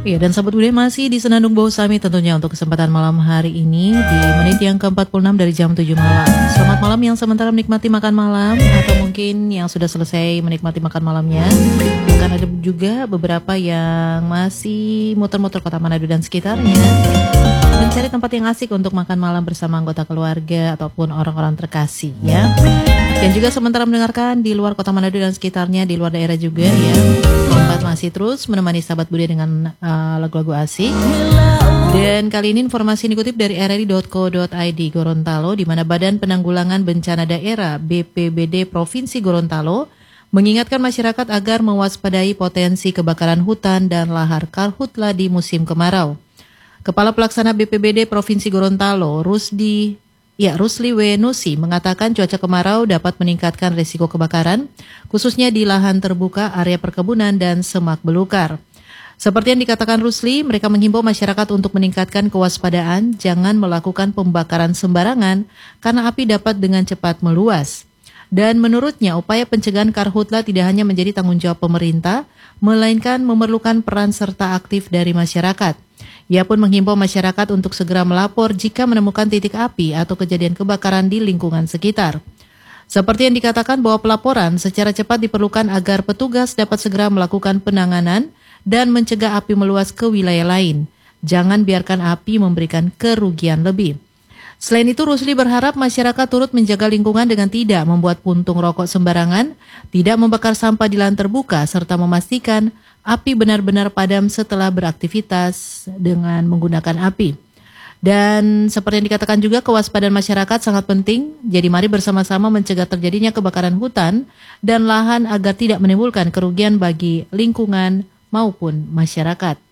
Iya, dan sahabat budaya masih di Senandung Bau Sami tentunya untuk kesempatan malam hari ini di menit yang ke-46 dari jam 7 malam. Selamat malam yang sementara menikmati makan malam atau mungkin yang sudah selesai menikmati makan malamnya. Bahkan ada juga beberapa yang masih muter-muter kota Manado dan sekitarnya, mencari tempat yang asik untuk makan malam bersama anggota keluarga ataupun orang-orang terkasih ya. Dan juga sementara mendengarkan di luar kota Manado dan sekitarnya, di luar daerah juga ya. Kompas masih terus menemani sahabat budaya dengan lagu-lagu asik. Dan kali ini informasi dikutip dari rri.co.id Gorontalo, di mana Badan Penanggulangan Bencana Daerah BPBD Provinsi Gorontalo mengingatkan masyarakat agar mewaspadai potensi kebakaran hutan dan lahar karhutla di musim kemarau. Kepala Pelaksana BPBD Provinsi Gorontalo, Rusli Wenusi mengatakan cuaca kemarau dapat meningkatkan risiko kebakaran, khususnya di lahan terbuka, area perkebunan, dan semak belukar. Seperti yang dikatakan Rusli, mereka menghimbau masyarakat untuk meningkatkan kewaspadaan, jangan melakukan pembakaran sembarangan, karena api dapat dengan cepat meluas. Dan menurutnya, upaya pencegahan karhutla tidak hanya menjadi tanggung jawab pemerintah, melainkan memerlukan peran serta aktif dari masyarakat. Ia pun menghimbau masyarakat untuk segera melapor jika menemukan titik api atau kejadian kebakaran di lingkungan sekitar. Seperti yang dikatakan bahwa pelaporan secara cepat diperlukan agar petugas dapat segera melakukan penanganan dan mencegah api meluas ke wilayah lain. Jangan biarkan api memberikan kerugian lebih. Selain itu, Rusli berharap masyarakat turut menjaga lingkungan dengan tidak membuat puntung rokok sembarangan, tidak membakar sampah di lahan terbuka, serta memastikan api benar-benar padam setelah beraktivitas dengan menggunakan api. Dan seperti yang dikatakan juga, kewaspadaan masyarakat sangat penting, jadi mari bersama-sama mencegah terjadinya kebakaran hutan dan lahan agar tidak menimbulkan kerugian bagi lingkungan maupun masyarakat.